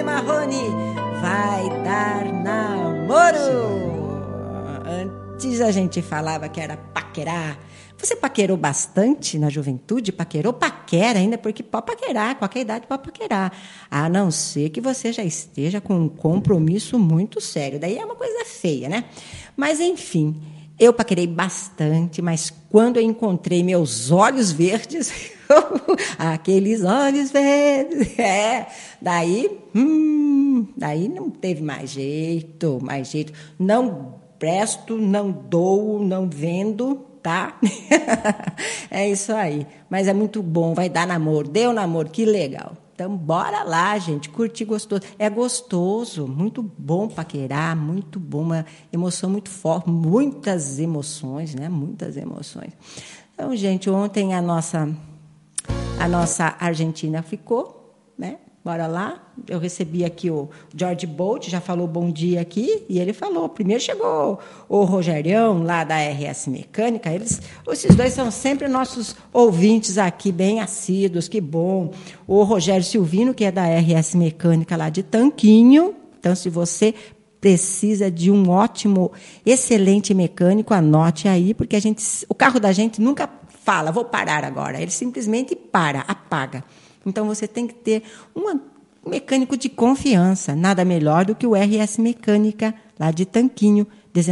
Rony Marrone, vai dar namoro. Antes a gente falava que era paquerar. Você paquerou bastante na juventude? Paquerou? Paquera ainda, porque pode paquerar, qualquer idade pode paquerar. A não ser que você já esteja com um compromisso muito sério. Daí é uma coisa feia, né? Mas, enfim, eu paquerei bastante, mas quando eu encontrei meus olhos verdes, aqueles olhos verdes, daí não teve mais jeito. Não presto, não dou, não vendo, tá? É isso aí. Mas é muito bom, vai dar namoro, deu namoro, que legal. Então, bora lá, gente, curtir gostoso. É gostoso, muito bom paquerar, muito bom, uma emoção muito forte, muitas emoções, né? Muitas emoções. Então, gente, ontem a nossa Argentina ficou, né? Bora lá. Eu recebi aqui o George Bolt, já falou bom dia aqui, e ele falou, primeiro chegou o Rogerião, lá da RS Mecânica, esses dois são sempre nossos ouvintes aqui, bem assíduos, que bom. O Rogério Silvino, que é da RS Mecânica lá de Tanquinho, então se você precisa de um ótimo, excelente mecânico, anote aí, porque o carro da gente nunca fala, vou parar agora, ele simplesmente apaga. Então, você tem que ter um mecânico de confiança. Nada melhor do que o RS Mecânica, lá de Tanquinho,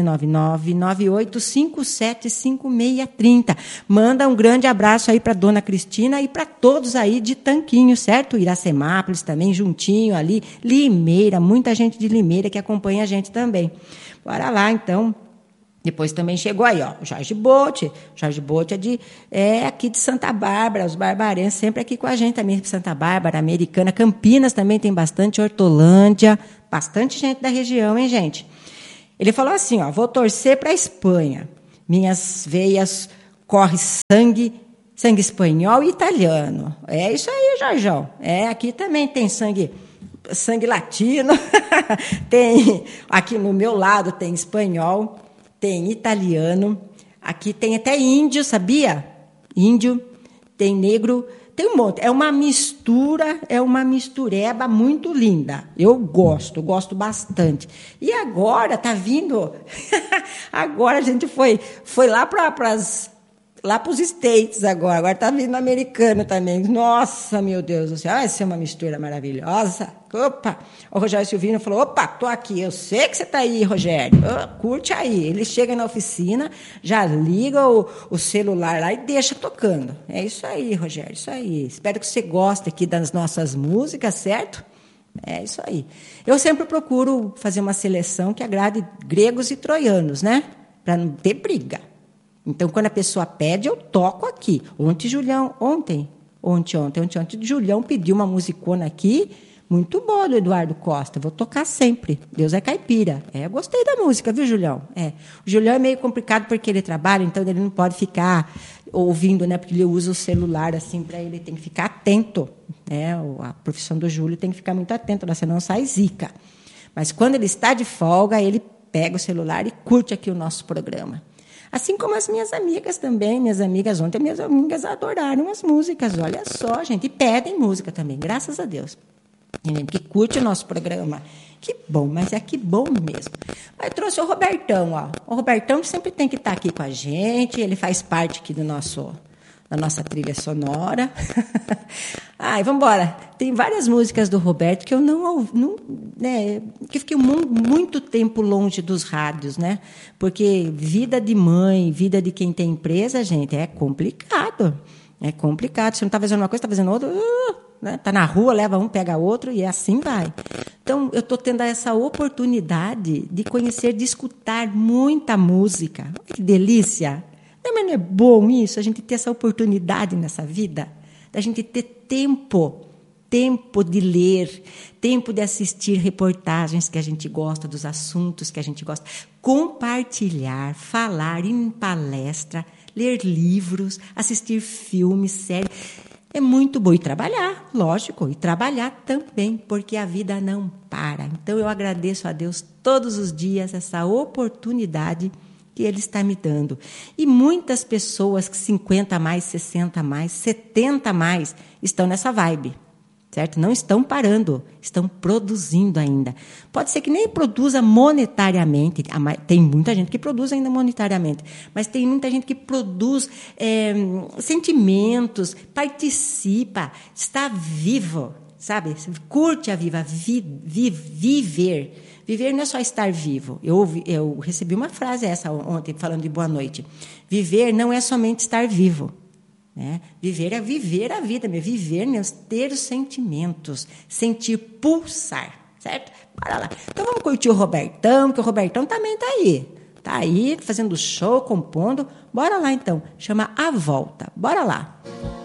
19998575630. Manda um grande abraço aí para a dona Cristina e para todos aí de Tanquinho, certo? Iracemápolis também, juntinho ali. Limeira, muita gente de Limeira que acompanha a gente também. Bora lá, então. Depois também chegou aí, ó, o Jorge Bote. Jorge Bote é aqui de Santa Bárbara, os barbarenses sempre aqui com a gente também, de Santa Bárbara, Americana, Campinas também tem bastante, Hortolândia, bastante gente da região, hein, gente? Ele falou assim, ó, vou torcer para a Espanha. Minhas veias corre sangue espanhol e italiano. É isso aí, Jorjão. Aqui também tem sangue latino. Tem, aqui no meu lado tem espanhol, tem italiano, aqui tem até índio, sabia? Índio, tem negro, tem um monte. É uma mistureba muito linda. Eu gosto bastante. E agora está vindo... agora a gente foi lá para os States agora está vindo americano também. Nossa, meu Deus do céu, vai ser uma mistura maravilhosa. Opa, o Rogério Silvino falou, opa, tô aqui, eu sei que você está aí, Rogério, curte aí. Ele chega na oficina, já liga o celular lá e deixa tocando. É isso aí, Rogério, isso aí. Espero que você goste aqui das nossas músicas, certo? É isso aí. Eu sempre procuro fazer uma seleção que agrade gregos e troianos, né? Para não ter briga. Então, quando a pessoa pede, eu toco aqui. Ontem, Julião pediu uma musicona aqui, muito boa, do Eduardo Costa. Vou tocar sempre. Deus é caipira. Eu gostei da música, viu, Julião? O Julião é meio complicado porque ele trabalha, então ele não pode ficar ouvindo, né? Porque ele usa o celular, assim, para ele tem que ficar atento. A profissão do Júlio tem que ficar muito atento, senão sai zica. Mas quando ele está de folga, ele pega o celular e curte aqui o nosso programa. Assim como as minhas amigas também, ontem minhas amigas adoraram as músicas, olha só, gente, e pedem música também, graças a Deus. Que curte o nosso programa. Que bom, mas que bom mesmo. Aí trouxe o Robertão, ó. O Robertão sempre tem que estar aqui com a gente, ele faz parte aqui da nossa trilha sonora. Vamos embora. Tem várias músicas do Roberto que eu que fiquei muito tempo longe dos rádios, né? Porque vida de mãe, vida de quem tem empresa, gente, é complicado. É complicado. Você não está fazendo uma coisa, está fazendo outra. Está na rua, leva um, pega outro e assim vai. Então, eu estou tendo essa oportunidade de conhecer, de escutar muita música. Olha que delícia! Mas não é bom isso, a gente ter essa oportunidade nessa vida? Da gente ter tempo de ler, tempo de assistir reportagens que a gente gosta, dos assuntos que a gente gosta, compartilhar, falar em palestra, ler livros, assistir filmes, séries. É muito bom. E trabalhar, lógico, e trabalhar também, porque a vida não para. Então, eu agradeço a Deus todos os dias essa oportunidade que Ele está me dando. E muitas pessoas que 50 a mais, 60 a mais, 70 a mais, estão nessa vibe. certo? Não estão parando, estão produzindo ainda. Pode ser que nem produza monetariamente, tem muita gente que produz ainda monetariamente, mas tem muita gente que produz sentimentos, participa, está vivo, sabe? Curte a vida, viver. Viver não é só estar vivo. Eu recebi uma frase essa ontem, falando de boa noite. Viver não é somente estar vivo. Né? Viver é viver a vida, viver, né? Ter os sentimentos, sentir, pulsar, certo? Bora lá. Então vamos curtir o Robertão, que o Robertão também está aí. Está aí, fazendo show, compondo. Bora lá, então. Chama A Volta. Bora lá.